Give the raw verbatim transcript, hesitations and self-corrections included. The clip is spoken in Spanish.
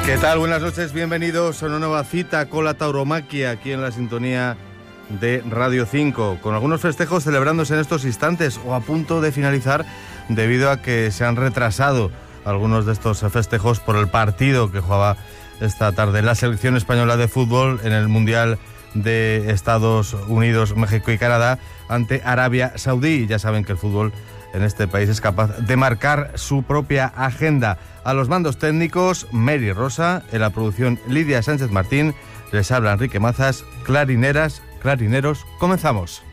¿Qué tal? Buenas noches, bienvenidos a una nueva cita con la tauromaquia aquí en la sintonía de Radio cinco, con algunos festejos celebrándose en estos instantes o a punto de finalizar debido a que se han retrasado algunos de estos festejos por el partido que jugaba esta tarde la selección española de fútbol en el Mundial de Estados Unidos, México y Canadá ante Arabia Saudí. Ya saben que el fútbol en este país es capaz de marcar su propia agenda. A los mandos técnicos, Mary Rosa, en la producción Lidia Sánchez Martín, les habla Enrique Mazas. Clarineras, clarineros, comenzamos.